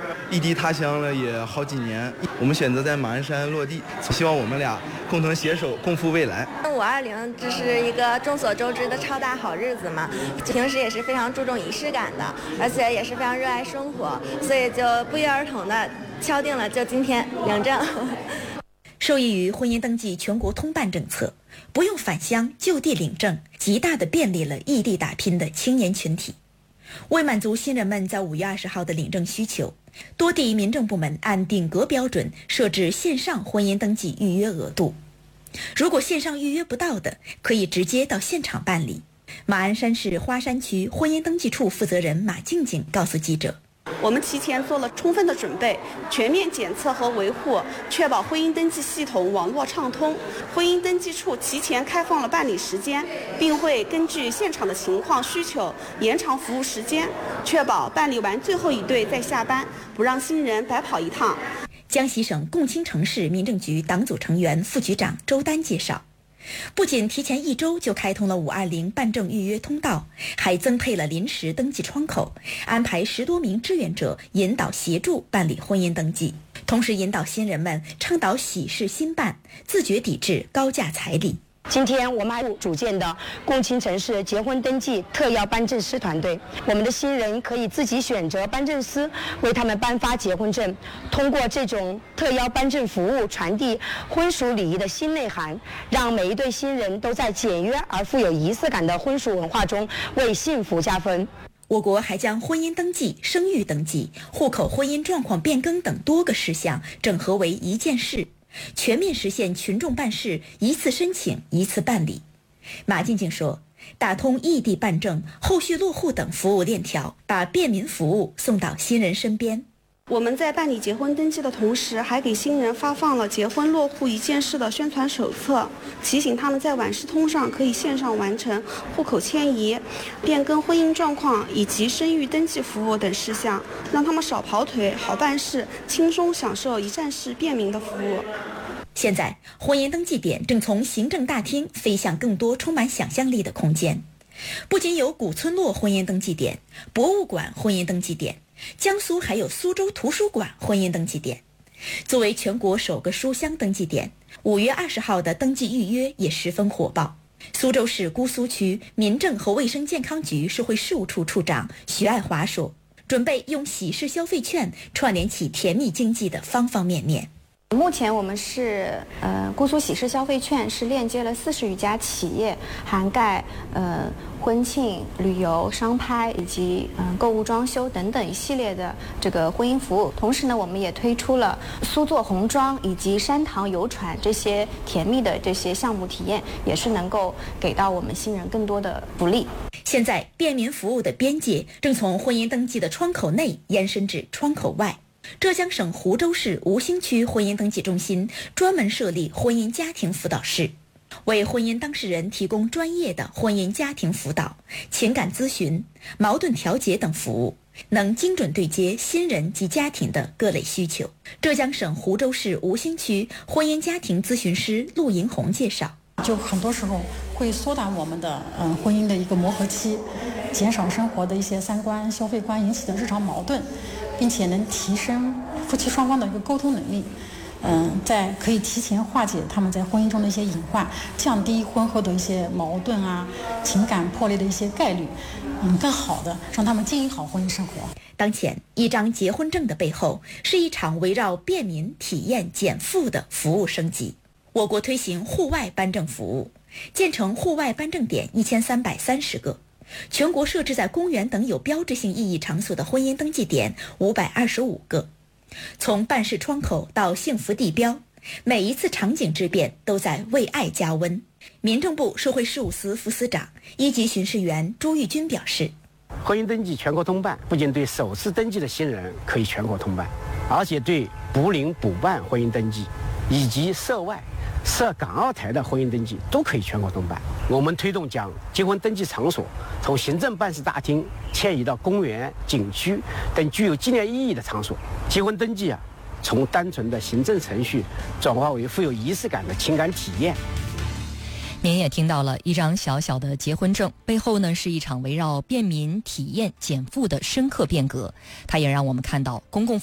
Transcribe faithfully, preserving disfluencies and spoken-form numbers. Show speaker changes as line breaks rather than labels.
异地他乡了也好几年，我们选择在马鞍山落地，希望我们俩共同携手共赴未来。
五二零这是一个众所周知的超大好日子嘛，平时也是非常注重仪式感的，而且也是非常热爱生活，所以就不约而同的敲定了就今天领证。
受益于婚姻登记全国通办政策，不用返乡就地领证，极大地便利了异地打拼的青年群体。为满足新人们在五月二十号的领证需求，多地民政部门按顶格标准设置线上婚姻登记预约额度。如果线上预约不到的，可以直接到现场办理。马鞍山市花山区婚姻登记处负责人马静静告诉记者，
我们提前做了充分的准备，全面检测和维护，确保婚姻登记系统网络畅通。婚姻登记处提前开放了办理时间，并会根据现场的情况需求延长服务时间，确保办理完最后一对再下班，不让新人白跑一趟。
江西省共青城市民政局党组成员、副局长周丹介绍，不仅提前一周就开通了五二零办证预约通道，还增配了临时登记窗口，安排十多名志愿者引导协助办理婚姻登记，同时引导新人们倡导喜事新办，自觉抵制高价彩礼。
今天我们还组建的共青城市结婚登记特邀颁证师团队，我们的新人可以自己选择颁证师为他们颁发结婚证，通过这种特邀颁证服务传递婚俗礼仪的新内涵，让每一对新人都在简约而富有仪式感的婚俗文化中为幸福加分。
我国还将婚姻登记、生育登记、户口婚姻状况变更等多个事项整合为一件事，全面实现群众办事一次申请一次办理。马静静说，打通异地办证、后续落户等服务链条，把便民服务送到新人身边。
我们在办理结婚登记的同时，还给新人发放了结婚落户一件事的宣传手册，提醒他们在晚视通上可以线上完成户口迁移、变更婚姻状况以及生育登记服务等事项，让他们少跑腿、好办事，轻松享受一站式便民的服务。
现在，婚姻登记点正从行政大厅飞向更多充满想象力的空间。不仅有古村落婚姻登记点、博物馆婚姻登记点，江苏还有苏州图书馆婚姻登记点。作为全国首个书香登记点，五月二十号的登记预约也十分火爆。苏州市姑苏区民政和卫生健康局社会事务处处长徐爱华说，准备用喜事消费券串联起甜蜜经济的方方面面。
目前我们是呃姑苏喜事消费券是链接了四十余家企业，涵盖呃婚庆、旅游、商拍以及嗯、呃、购物装修等等一系列的这个婚姻服务。同时呢，我们也推出了苏做红妆以及山塘游船这些甜蜜的这些项目体验，也是能够给到我们新人更多的福利。
现在便民服务的边界正从婚姻登记的窗口内延伸至窗口外。浙江省湖州市吴兴区婚姻登记中心专门设立婚姻家庭辅导室，为婚姻当事人提供专业的婚姻家庭辅导、情感咨询、矛盾调解等服务，能精准对接新人及家庭的各类需求。浙江省湖州市吴兴区婚姻家庭咨询师陆银红介绍，
就很多时候会缩短我们的嗯婚姻的一个磨合期，减少生活的一些三观、消费观引起的日常矛盾，并且能提升夫妻双方的一个沟通能力，嗯，在可以提前化解他们在婚姻中的一些隐患，降低婚后的一些矛盾啊、情感破裂的一些概率，嗯，更好的让他们经营好婚姻生活。
当前，一张结婚证的背后是一场围绕便民、体验、减负的服务升级。我国推行户外颁证服务，建成户外颁证点一千三百三十个。全国设置在公园等有标志性意义场所的婚姻登记点五百二十五个。从办事窗口到幸福地标，每一次场景之变都在为爱加温。民政部社会事务司副司长、一级巡视员朱玉军表示，
婚姻登记全国通办不仅对首次登记的新人可以全国通办，而且对补领补办婚姻登记以及涉外涉港澳台的婚姻登记都可以全国通办。我们推动将结婚登记场所从行政办事大厅迁移到公园、景区等具有纪念意义的场所。结婚登记啊，从单纯的行政程序转化为富有仪式感的情感体验。
您也听到了，一张小小的结婚证背后呢，是一场围绕便民、体验、减负的深刻变革。它也让我们看到公共